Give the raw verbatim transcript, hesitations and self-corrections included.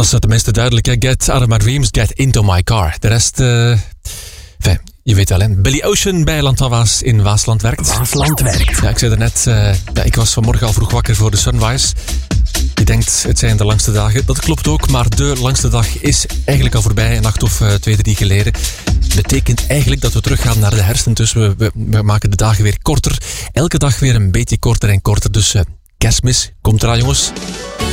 was tenminste duidelijk. Hè? Get out of my dreams, get into my car. De rest, uh, enfin, je weet wel, hè. Billy Ocean bij Landwaas in Waasland werkt. Waasland werkt. Ja, ik zei er net, uh, ja, ik was vanmorgen al vroeg wakker voor de sunrise. Je denkt, het zijn de langste dagen. Dat klopt ook, maar de langste dag is eigenlijk al voorbij. Een nacht of uh, twee, drie geleden. Betekent eigenlijk dat we teruggaan naar de herfst. Dus we, we, we maken de dagen weer korter. Elke dag weer een beetje korter en korter. Dus uh, kerstmis komt eraan, jongens.